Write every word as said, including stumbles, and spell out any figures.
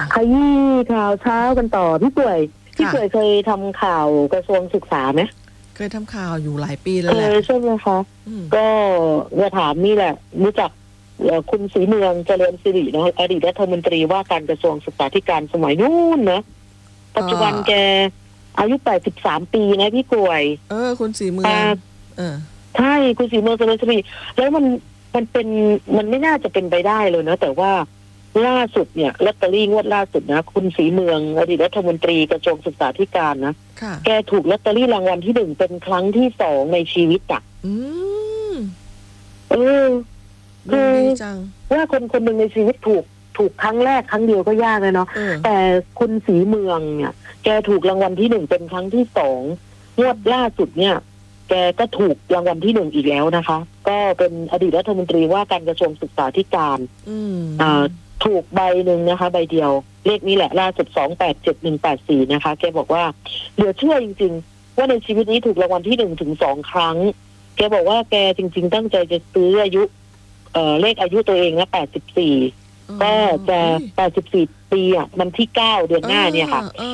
ขยี้ข่าวเช้ากันต่อพี่ป่วยพี่ป่วยเคยทำข่าวกระทรวงศึกษาไหมเคยทำข่าวอยู่หลายปีแล้วแหละเคยใช่ไหมคะก็จะถามนี่แหละรู้จักคุณศรีเมืองเจริญสิรินะอดีตรัฐมนตรีว่าการกระทรวงศึกษาธิการสมัยนู้นนะปัจจุบันแกอายุแปดสิบสามปีนะพี่ป่วยเออคุณศรีเมืองเออใช่คุณศรีเมืองเจริญสิริแล้วมันมันเป็นมันไม่น่าจะเป็นไปได้เลยนะแต่ว่าล่าสุดเนี่ยลอตเตอรี่งวดล่าสุดนะคุณศรีเมืองอดีตรัฐมนตรีกระทรวงศึกษาธิการนะแกถูกลอตเตอรี่รางวัลที่หนึ่งเป็นครั้งที่สองในชีวิตอ่ะอืมเออคือว่าคนคนหนึ่งในชีวิตถูกถูกครั้งแรกครั้งเดียวก็ยากเลยเนาะแต่คุณศรีเมืองเนี่ยแกถูกรางวัลที่หนึ่งเป็นครั้งที่สองงวดล่าสุดเนี่ยแกก็ถูกรางวัลที่หนึ่งอีกแล้วนะคะก็เป็นอดีตรัฐมนตรีว่าการกระทรวงศึกษาธิการอ่าถูกใบหนึ่งนะคะใบเดียวเลขนี้แหละล่าสุดสองแปดเจ็ดหนึ่งแปดสี่นะคะแกบอกว่าเหลือเชื่อจริงๆว่าในชีวิตนี้ถูกรางวัลที่หนึ่งถึงสองครั้งแกบอกว่าแกจริงๆตั้งใจจะซื้ออายุเอ่อเลขอายุตัวเองนะแปดสิบสี่ก็จะแปดสิบสี่ปีอ่ะมันที่เก้าเดือนหน้าเนี่ยค่ะ